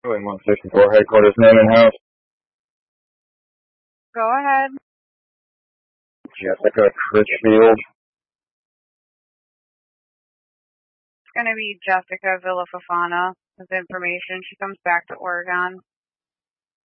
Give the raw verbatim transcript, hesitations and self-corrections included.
one sixty-four headquarters, name and house. Go ahead. Jessica Critchfield. It's going to be Jessica Villafafana with information. She comes back to Oregon.